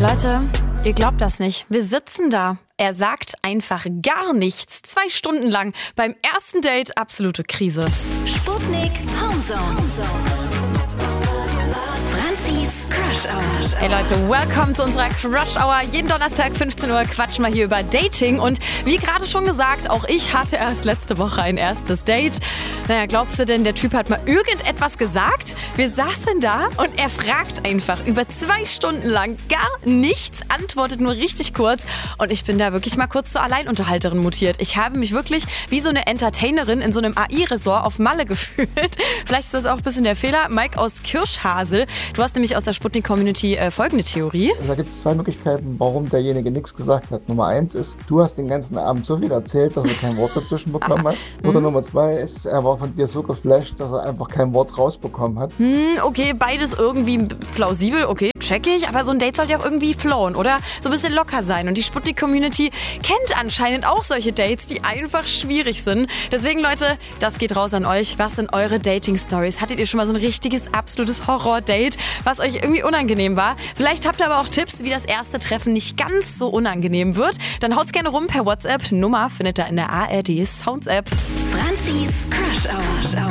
Leute, ihr glaubt das nicht. Wir sitzen da. Er sagt einfach gar nichts. 2 Stunden lang. Beim ersten Date absolute Krise. Sputnik Homezone. Franzis Crush Hour. Hey Leute, welcome zu unserer Crush Hour. Jeden Donnerstag 15 Uhr quatschen wir hier über Dating. Und wie gerade schon gesagt, auch ich hatte erst letzte Woche ein erstes Date. Naja, glaubst du denn, der Typ hat mal irgendetwas gesagt? Wir saßen da und er fragt einfach über 2 Stunden lang gar nichts, antwortet nur richtig kurz. Und ich bin da wirklich mal kurz zur Alleinunterhalterin mutiert. Ich habe mich wirklich wie so eine Entertainerin in so einem AI-Resort auf Malle gefühlt. Vielleicht ist das auch ein bisschen der Fehler. Mike aus Kirschhasel, du hast nämlich aus der Sputnik-Community folgende Theorie. Da gibt es 2 Möglichkeiten, warum derjenige nichts gesagt hat. Nummer 1 ist, du hast den ganzen Abend so viel erzählt, dass er kein Wort dazwischen bekommen hat. Oder Nummer 2 ist, er war von dir so geflasht, dass er einfach kein Wort rausbekommen hat. Okay, beides irgendwie plausibel, okay, check ich. Aber so ein Date sollte ja auch irgendwie flowen, oder? So ein bisschen locker sein. Und die Sputnik-Community kennt anscheinend auch solche Dates, die einfach schwierig sind. Deswegen, Leute, das geht raus an euch. Was sind eure Dating-Stories? Hattet ihr schon mal so ein richtiges, absolutes Horror-Date, was euch irgendwie unangenehm war? Vielleicht habt ihr aber auch Tipps, wie das erste Treffen nicht ganz so unangenehm wird. Dann haut's gerne rum per WhatsApp. Nummer findet ihr in der ARD Sounds App. Franzis Crush Hour.